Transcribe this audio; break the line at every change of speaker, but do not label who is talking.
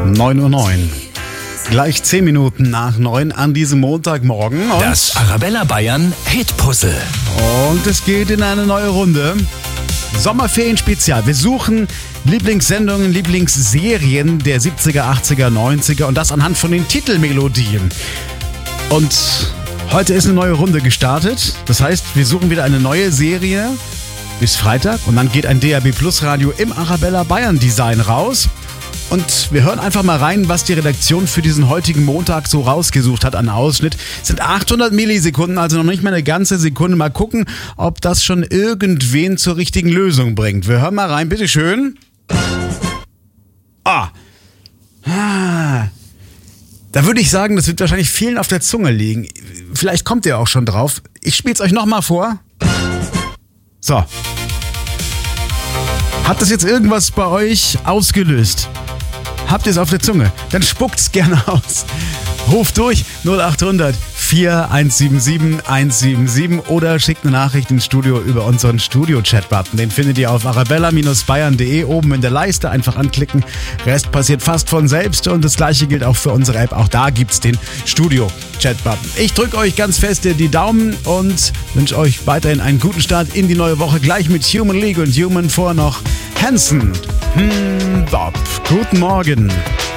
9:09 Uhr. Gleich 10 Minuten nach 9 an diesem Montagmorgen. Und
das Arabella Bayern Hit-Puzzle.
Und es geht in eine neue Runde. Sommerferien-Spezial. Wir suchen Lieblingssendungen, Lieblingsserien der 70er, 80er, 90er und das anhand von den Titelmelodien. Und heute ist eine neue Runde gestartet. Das heißt, wir suchen wieder eine neue Serie bis Freitag und dann geht ein DAB Plus Radio im Arabella Bayern Design raus. Und wir hören einfach mal rein, was die Redaktion für diesen heutigen Montag so rausgesucht hat an Ausschnitt. Es sind 800 Millisekunden, also noch nicht mal eine ganze Sekunde. Mal gucken, ob das schon irgendwen zur richtigen Lösung bringt. Wir hören mal rein, bitteschön. Da würde ich sagen, das wird wahrscheinlich vielen auf der Zunge liegen. Vielleicht kommt ihr auch schon drauf. Ich spiele es euch nochmal vor. So. Hat das jetzt irgendwas bei euch ausgelöst? Habt ihr es auf der Zunge? Dann spuckt's gerne aus. Ruft durch 0800 4177 177 oder schickt eine Nachricht ins Studio über unseren Studio-Chat-Button. Den findet ihr auf arabella-bayern.de oben in der Leiste. Einfach anklicken. Rest passiert fast von selbst und das gleiche gilt auch für unsere App. Auch da gibt's den Studio-Chat-Button. Ich drücke euch ganz fest die Daumen und wünsche euch weiterhin einen guten Start in die neue Woche. Gleich mit Human League und Human vor noch Hanson. Bob. Guten Morgen.